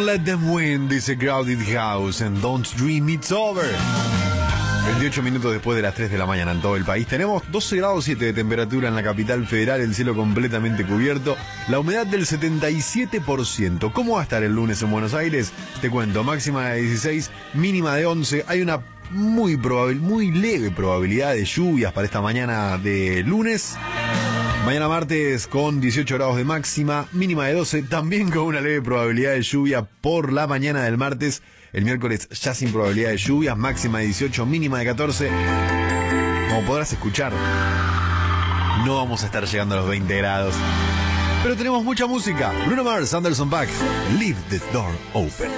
let them win, dice Crowded House, and don't dream it's over. 28 minutos después de las 3 de la mañana en todo el país. Tenemos 12 grados 7 de temperatura en la capital federal, el cielo completamente cubierto, la humedad del 77%. ¿Cómo va a estar el lunes en Buenos Aires? Te cuento, máxima de 16, mínima de 11. Hay una muy leve probabilidad de lluvias para esta mañana de lunes. Mañana martes con 18 grados de máxima, mínima de 12, también con una leve probabilidad de lluvia por la mañana del martes. El miércoles ya sin probabilidad de lluvias, máxima de 18, mínima de 14. Como podrás escuchar, no vamos a estar llegando a los 20 grados. Pero tenemos mucha música. Bruno Mars, Anderson .Paak, Leave the Door Open.